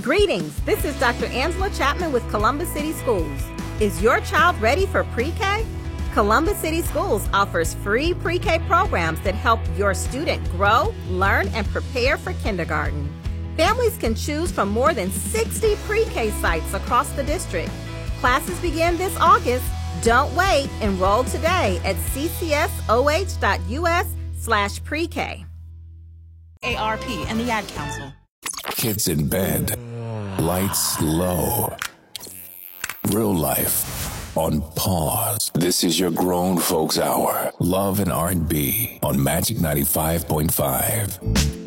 Greetings, this is Dr. Angela Chapman with Columbus City Schools. Is your child ready for pre-K? Columbus City Schools offers free pre-K programs that help your student grow, learn, and prepare for kindergarten. Families can choose from more than 60 pre-K sites across the district. Classes begin this August. Don't wait. Enroll today at ccsoh.us/pre-K. ARP and the Ad Council. Kids in bed. Lights low. Real life on pause. This is your Grown Folks Hour. Love and R&B on Magic 95.5.